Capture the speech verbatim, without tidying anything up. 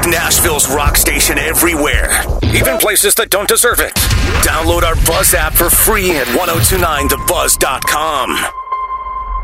Take Nashville's rock station everywhere, even places that don't deserve it. Download our Buzz app for free at ten twenty-nine the buzz dot com.